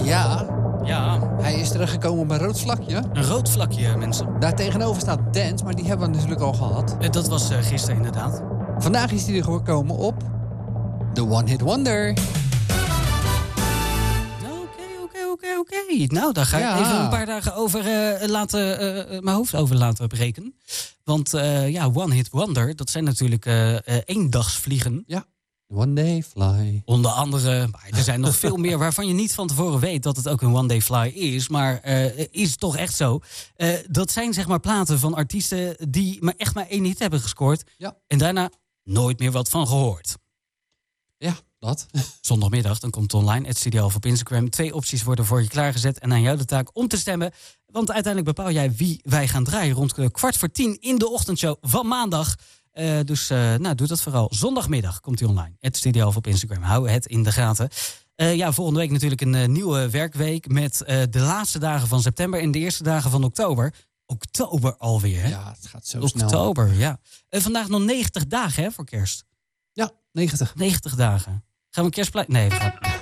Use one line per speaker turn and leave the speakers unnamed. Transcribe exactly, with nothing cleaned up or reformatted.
Ja,
Ja,
hij is teruggekomen op een rood vlakje.
een rood vlakje, mensen.
Daar tegenover staat Dance, maar die hebben we natuurlijk al gehad.
Eh, Dat was uh, gisteren inderdaad.
Vandaag is hij er gekomen op The One Hit Wonder.
Oké, oké, oké, oké. Nou, daar ga ik
Ja.
even een paar dagen over uh, laten, uh, mijn hoofd over laten breken. Want uh, ja, One Hit Wonder, dat zijn natuurlijk uh, uh, eendagsvliegen.
Ja, One Day Fly.
Onder andere, maar er zijn nog veel meer waarvan je niet van tevoren weet dat het ook een One Day Fly is. Maar uh, is het toch echt zo? Uh, dat zijn zeg maar platen van artiesten die maar echt maar één hit hebben gescoord.
Ja.
En daarna nooit meer wat van gehoord.
Ja, dat.
Zondagmiddag, dan komt het online, het Studio Alpha op Instagram. Twee opties worden voor je klaargezet en aan jou de taak om te stemmen. Want uiteindelijk bepaal jij wie wij gaan draaien rond kwart voor tien in de ochtendshow van maandag. Uh, dus uh, nou, doe dat vooral. Zondagmiddag komt hij online. Het Studio Alpha op Instagram. Hou het in de gaten. Uh, ja, volgende week natuurlijk een uh, nieuwe werkweek met uh, de laatste dagen van september en de eerste dagen van oktober. Oktober alweer, hè?
Ja, het gaat zo
oktober,
snel.
Oktober, ja. Uh, vandaag nog negentig dagen, hè, voor kerst.
Ja, negentig.
negentig dagen. Gaan we kerstplaat? Nee, we gaan...